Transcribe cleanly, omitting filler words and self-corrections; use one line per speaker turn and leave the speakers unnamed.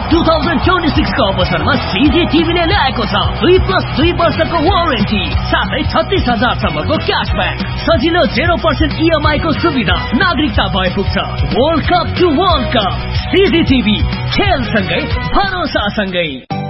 Cup 2026 को अवसरमा CGTV-ले ल्याएको छ 2+2 वर्षको वारेन्टी साथै 36,000 सम्मको क्याशब्याक, सजिलो 0% EMI को सुविधा, नागरिकता भए पुग्छ। World cup to world cup, CGTV, खेलसँगै भरोसासँगै।